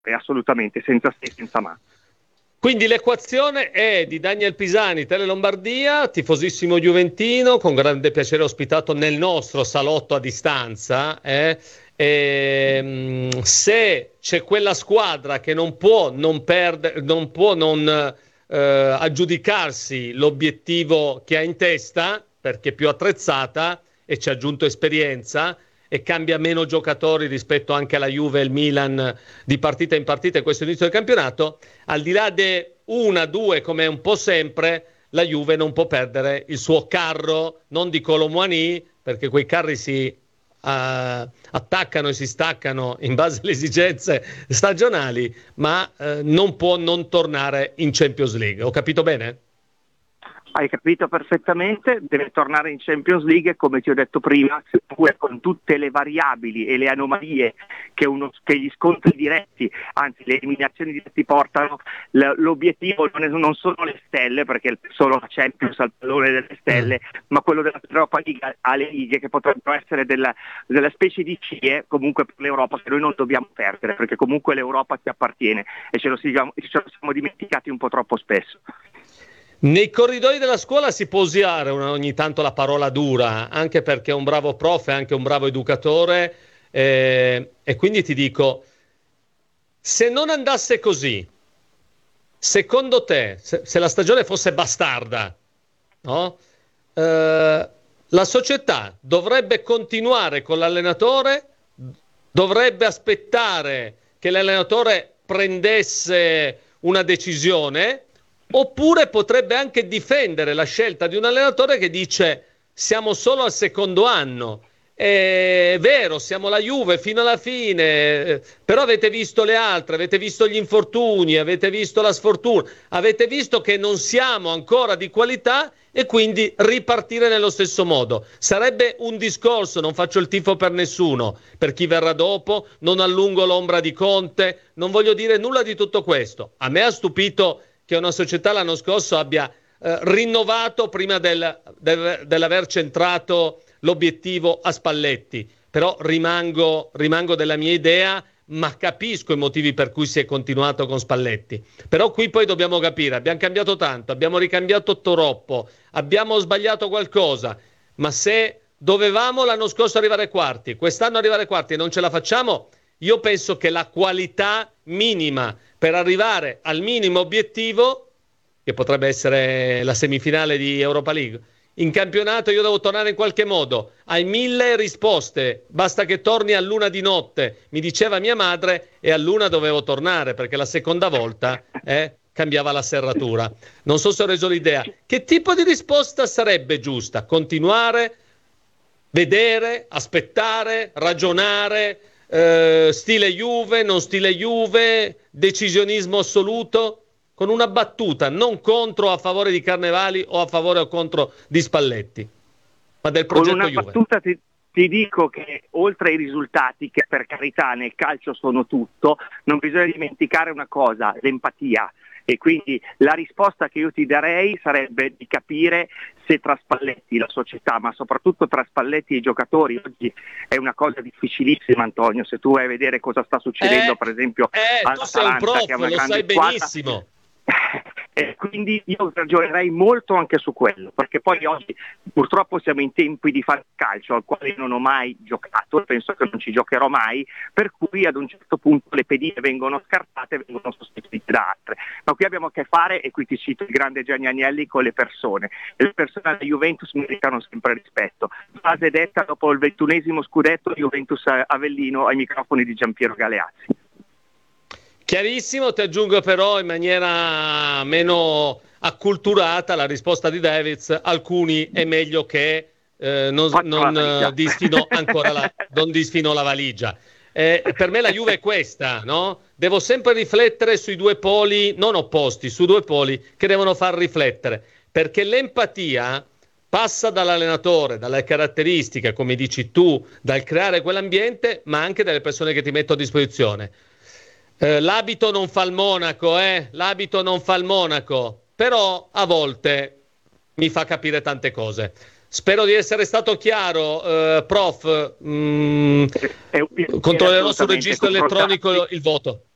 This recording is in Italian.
assolutamente, senza se e senza ma. Quindi l'equazione è di Daniel Pisani, Tele Lombardia, tifosissimo juventino, con grande piacere ospitato nel nostro salotto a distanza. Se c'è quella squadra che non può non perdere, non può non aggiudicarsi l'obiettivo che ha in testa, perché è più attrezzata e ci ha aggiunto esperienza e cambia meno giocatori rispetto anche alla Juve e al Milan di partita in partita in questo inizio del campionato, al di là di una, due, come un po' sempre, la Juve non può perdere il suo carro, non di Kolo Muani, perché quei carri si attaccano e si staccano in base alle esigenze stagionali, ma non può non tornare in Champions League. Ho capito bene? Hai capito perfettamente, deve tornare in Champions League, come ti ho detto prima, seppure con tutte le variabili e le anomalie che gli scontri diretti, anzi le eliminazioni dirette portano. L'obiettivo non sono le stelle, perché solo la Champions ha il pallone delle stelle, ma quello della Europa League alle lighe, che potrebbero essere della specie di CIE comunque per l'Europa, che noi non dobbiamo perdere, perché comunque l'Europa ci appartiene e ce lo siamo dimenticati un po' troppo spesso. Nei corridoi della scuola si può usare ogni tanto la parola dura, anche perché è un bravo prof e anche un bravo educatore, e quindi ti dico, se non andasse così, secondo te, se la stagione fosse bastarda, no? La società dovrebbe continuare con l'allenatore, dovrebbe aspettare che l'allenatore prendesse una decisione, oppure potrebbe anche difendere la scelta di un allenatore che dice siamo solo al secondo anno, è vero, siamo la Juve fino alla fine, però avete visto le altre, avete visto gli infortuni, avete visto la sfortuna, avete visto che non siamo ancora di qualità e quindi ripartire nello stesso modo. Sarebbe un discorso, non faccio il tifo per nessuno, per chi verrà dopo, non allungo l'ombra di Conte, non voglio dire nulla di tutto questo. A me ha stupito che una società l'anno scorso abbia rinnovato prima dell'aver centrato l'obiettivo a Spalletti, però rimango della mia idea, ma capisco i motivi per cui si è continuato con Spalletti. Però qui poi dobbiamo capire, abbiamo cambiato tanto, abbiamo ricambiato troppo, abbiamo sbagliato qualcosa, ma se dovevamo l'anno scorso arrivare ai quarti, quest'anno arrivare ai quarti e non ce la facciamo, io penso che la qualità minima per arrivare al minimo obiettivo, che potrebbe essere la semifinale di Europa League, in campionato io devo tornare in qualche modo. Hai 1000 risposte, basta che torni a luna di notte, mi diceva mia madre, e a luna dovevo tornare, perché la seconda volta cambiava la serratura. Non so se ho reso l'idea. Che tipo di risposta sarebbe giusta? Continuare, vedere, aspettare, ragionare, stile Juve, non stile Juve, decisionismo assoluto, con una battuta, non contro o a favore di Carnevali o a favore o contro di Spalletti, ma del progetto Juve. Con una battuta ti dico che oltre ai risultati, che per carità nel calcio sono tutto, non bisogna dimenticare una cosa, l'empatia. E quindi la risposta che io ti darei sarebbe di capire se tra Spalletti, la società, ma soprattutto tra Spalletti e i giocatori, oggi è una cosa difficilissima, Antonio, se tu vai a vedere cosa sta succedendo per esempio tu sei un prof, che è una lo sai squadra, benissimo. E quindi io ragionerei molto anche su quello, perché poi oggi purtroppo siamo in tempi di fare calcio al quale non ho mai giocato e penso che non ci giocherò mai, per cui ad un certo punto le pedine vengono scartate e vengono sostituite da altre, ma qui abbiamo a che fare, e qui ti cito il grande Gianni Agnelli, con le persone, e le persone alla Juventus meritano sempre rispetto. Frase detta dopo il 21esimo scudetto Juventus Avellino ai microfoni di Giampiero Galeazzi. Chiarissimo, ti aggiungo però in maniera meno acculturata la risposta di Davids: alcuni è meglio che non disfino ancora non disfino la valigia. Per me la Juve è questa, no? Devo sempre riflettere sui due poli, non opposti, su due poli che devono far riflettere, perché l'empatia passa dall'allenatore, dalle caratteristiche, come dici tu, dal creare quell'ambiente, ma anche dalle persone che ti metto a disposizione. L'abito non fa il monaco, l'abito non fa il monaco, però a volte mi fa capire tante cose. Spero di essere stato chiaro, prof. Controllerò sul registro elettronico il voto.